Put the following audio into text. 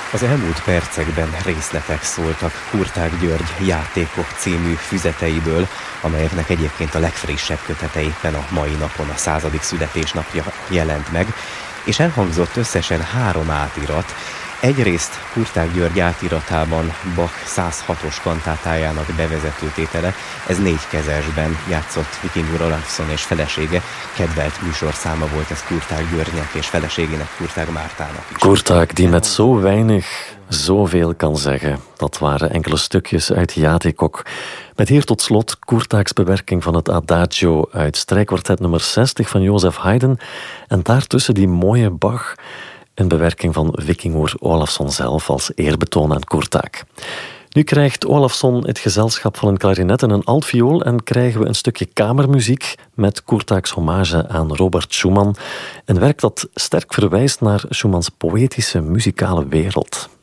Az elmúlt percekben részletek szóltak Kurtág György Játékok című füzeteiből, amelyeknek egyébként a legfrissebb kötete éppen a mai napon, a 100. születésnapja jelent meg, és elhangzott összesen 3 átirat. Egyrészt Kurtág György átiratában Bach 106-os kantátájának bevezetőtétele, ez 4 kezesben játszott Vikingur Olafsson és felesége, kedvelt műsorszáma volt ez Kurtág Györgynek és feleségének, Kurtág Mártának is. Kurtág, die met zo weinig zoveel kan zeggen. Dat waren enkele stukjes uit Játékok. Met hier tot slot Kurtágs bewerking van het Adagio uit strijkkwartet nummer 60 van Joseph Haydn en daartussen die mooie Bach, een bewerking van Vikingur Olafsson zelf als eerbetoon aan Kurtág. Nu krijgt Olafsson het gezelschap van een klarinet en een altviool en krijgen we een stukje kamermuziek met Kurtágs hommage aan Robert Schumann. Een werk dat sterk verwijst naar Schumanns poëtische muzikale wereld.